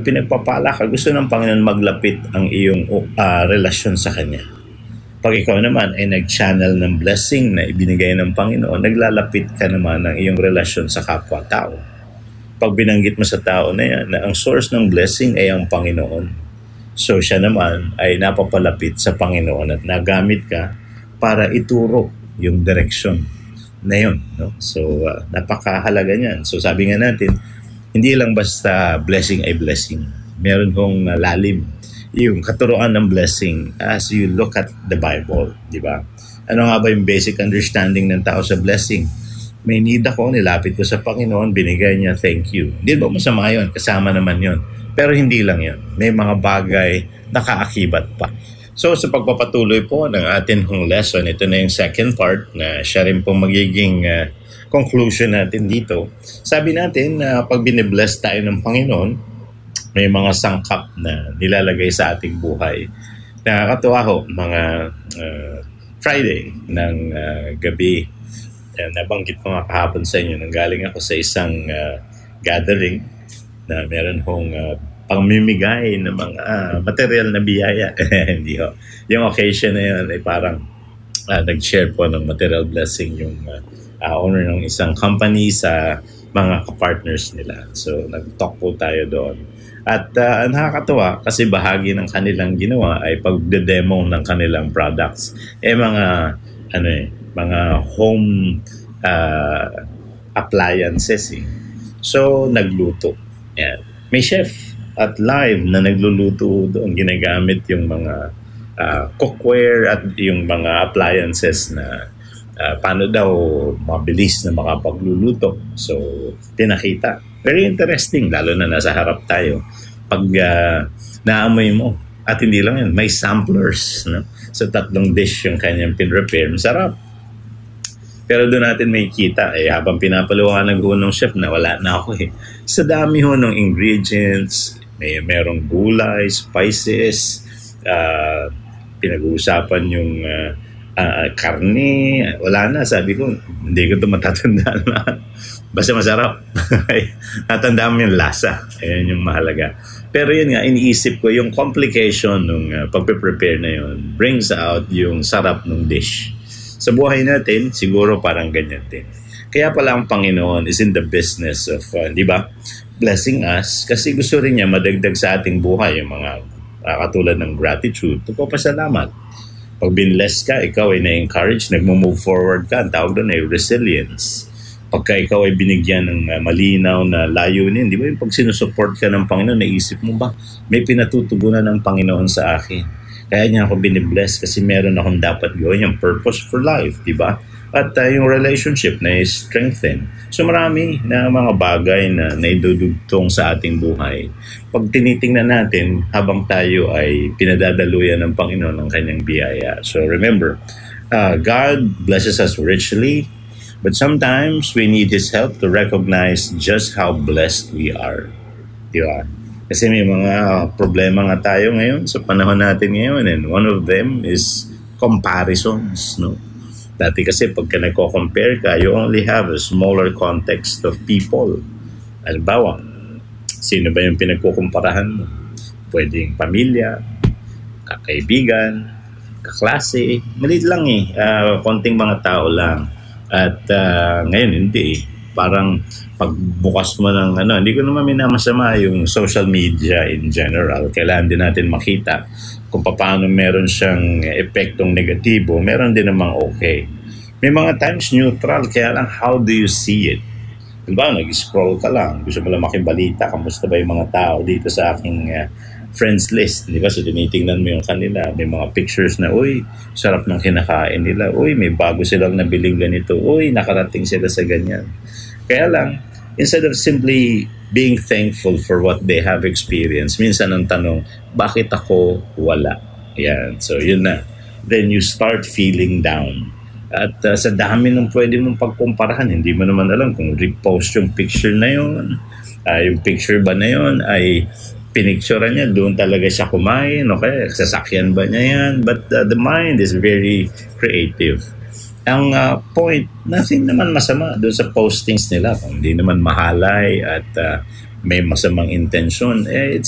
pinagpapala ka, gusto ng Panginoon maglapit ang iyong relasyon sa Kanya. Pag ikaw naman ay nag-channel ng blessing na ibinigay ng Panginoon, naglalapit ka naman ng iyong relasyon sa kapwa-tao. Pag binanggit mo sa tao na yan, na ang source ng blessing ay ang Panginoon. So siya naman ay napapalapit sa Panginoon at nagamit ka para ituro yung direksyon na yun. No? So napakahalaga niyan. So sabi nga natin, hindi lang basta blessing ay blessing. Meron hong lalim yung katuruan ng blessing as you look at the Bible, di ba? Ano nga ba yung basic understanding ng tao sa blessing? May need ako, nilapit ko sa Panginoon, binigay niya, thank you. Hindi ba masama yun? Kasama naman yun. Pero hindi lang yun. May mga bagay na kaakibat pa. So sa pagpapatuloy po ng atin hong lesson, ito na yung second part na siya rin pong magiging conclusion natin dito. Sabi natin na pag binibless tayo ng Panginoon, may mga sangkap na nilalagay sa ating buhay. Nakakatuwa ho, mga Friday ng gabi, nabanggit ko nga kahapon sa inyo, nanggaling ako sa isang gathering na meron hong pangmimigay ng mga material na biyaya. Hindi ho. Yung occasion na yun ay parang nag-share po ng material blessing yung owner ng isang company sa mga kapartners nila. So, nag-talk po tayo doon. At nakakatuwa kasi bahagi ng kanilang ginawa ay pagde-demo ng kanilang products. Mga home appliances. So, nagluto. Yan. May chef at live na nagluluto doon. Ginagamit yung mga cookware at yung mga appliances na paano daw mabilis na makapagluluto. So, pinakita. Very interesting, lalo na nasa harap tayo. Pag naamoy mo, at hindi lang yan, may samplers. No? So, 3 dish yung kanyang pinrepare. Masarap. Pero doon natin may kita, habang pinapaluwanan ko ng chef na wala na ako sa dami ho ng ingredients, merong gulay, spices, pinag-uusapan yung karne, wala na. Sabi ko, hindi ko ito matatandaan na. Basta masarap. Natandaan mo yung lasa. Ayan yung mahalaga. Pero yun nga, iniisip ko, yung complication ng pagpe-prepare na yun brings out yung sarap ng dish. Sa buhay natin, siguro parang ganyan din. Kaya pala ang Panginoon is in the business of, di ba, blessing us kasi gusto rin niya madagdag sa ating buhay yung mga katulad ng gratitude, pagpapasalamat. Pag binless ka, ikaw ay na-encourage, nagmo-move forward ka, ang tawag doon ay resilience. Pagka ikaw ay binigyan ng malinaw na layunin, di ba yung pag sinusupport ka ng Panginoon, naisip mo ba, may pinatutugunan ng Panginoon sa akin. Kaya niya ako binibless kasi meron akong dapat gawin, yung purpose for life, di ba? At yung relationship na strengthen. So marami na mga bagay na naidudugtong sa ating buhay. Pag tinitingnan natin, habang tayo ay pinadadaluyan ng Panginoon ng kanyang biyaya. So remember, God blesses us richly, but sometimes we need His help to recognize just how blessed we are. Di ba? Kasi may mga problema nga tayo ngayon sa panahon natin ngayon, and one of them is comparisons, no? Dati kasi pagka nagko-compare ka, you only have a smaller context of people. Halimbawa, sino ba yung pinagkukumparahan mo? Pwedeng pamilya, kakaibigan, kaklase, maliit lang konting mga tao lang. At ngayon hindi parang pagbukas mo ng hindi ko naman minamasama yung social media in general. Kailangan din natin makita kung paano meron siyang epektong negatibo, meron din namang okay. May mga times neutral, kaya lang how do you see it? Diba, nag-scroll ka lang, gusto mo lang makibalita, kamusta ba yung mga tao dito sa aking friends list, di ba? So tinitingnan mo yung kanila, may mga pictures na, uy, sarap ng kinakain nila, uy, may bago silang nabiling ganito, uy, nakarating sila sa ganyan. Kaya lang, instead of simply being thankful for what they have experienced, minsan ang tanong, bakit ako wala? Yan, so yun na. Then you start feeling down. At sa dami ng pwede mong pagkumparahan, hindi mo naman alam kung repost yung picture na yun. Yung picture ba na yun ay pinicturean niya, doon talaga siya kumain, okay, sasakyan ba niya yan? But the mind is very creative. Ang point, nothing naman masama doon sa postings nila. Kung hindi naman mahalay at may masamang intention, it's